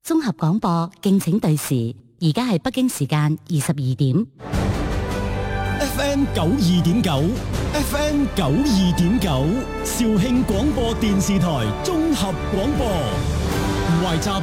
綜合廣播，敬請對時。而家係北京時間22點。 FM 92.9 ，FM 92.9，肇慶廣播電視台綜合廣播，懷集